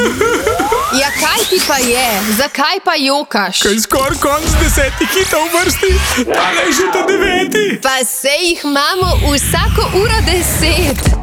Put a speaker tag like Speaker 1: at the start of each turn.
Speaker 1: Ja, kaj ti pa je? Zakaj pa jokaš?
Speaker 2: Kaj skoraj konc 10 hitov vrsti, tale je že ta 9.
Speaker 1: Pa sej jih imamo vsako uro 10.